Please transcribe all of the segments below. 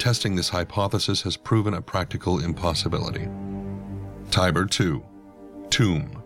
testing this hypothesis has proven a practical impossibility. Tiber II, Tomb.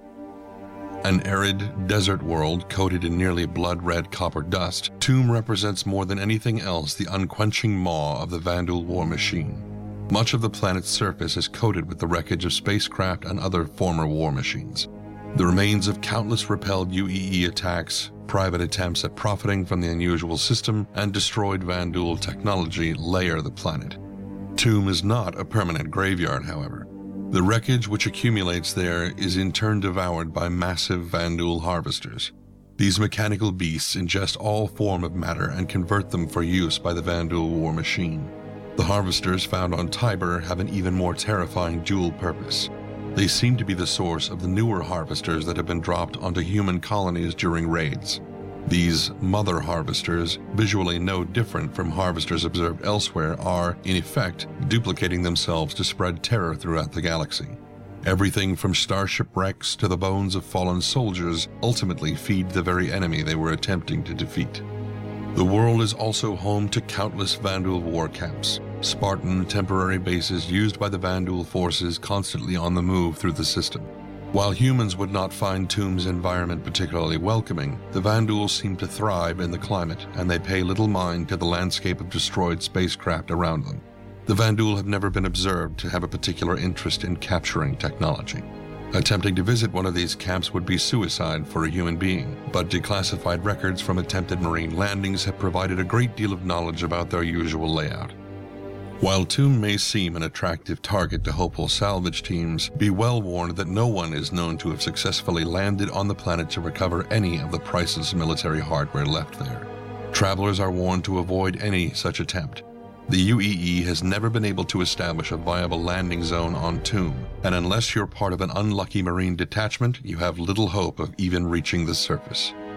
An arid desert world coated in nearly blood-red copper dust, Tomb represents more than anything else the unquenching maw of the Vanduul war machine. Much of the planet's surface is coated with the wreckage of spacecraft and other former war machines. The remains of countless repelled UEE attacks, private attempts at profiting from the unusual system, and destroyed Vanduul technology layer the planet. Tomb is not a permanent graveyard, however. The wreckage which accumulates there is in turn devoured by massive Vanduul harvesters. These mechanical beasts ingest all form of matter and convert them for use by the Vanduul war machine. The harvesters found on Tiber have an even more terrifying dual purpose. They seem to be the source of the newer harvesters that have been dropped onto human colonies during raids. These mother harvesters, visually no different from harvesters observed elsewhere, are, in effect, duplicating themselves to spread terror throughout the galaxy. Everything from starship wrecks to the bones of fallen soldiers ultimately feed the very enemy they were attempting to defeat. The world is also home to countless Vanduul war camps, Spartan temporary bases used by the Vanduul forces constantly on the move through the system. While humans would not find Tomb's environment particularly welcoming, the Vanduul seem to thrive in the climate, and they pay little mind to the landscape of destroyed spacecraft around them. The Vanduul have never been observed to have a particular interest in capturing technology. Attempting to visit one of these camps would be suicide for a human being, but declassified records from attempted marine landings have provided a great deal of knowledge about their usual layout. While Tomb may seem an attractive target to hopeful salvage teams, be well warned that no one is known to have successfully landed on the planet to recover any of the priceless military hardware left there. Travelers are warned to avoid any such attempt. The UEE has never been able to establish a viable landing zone on Tomb, and unless you're part of an unlucky marine detachment, you have little hope of even reaching the surface.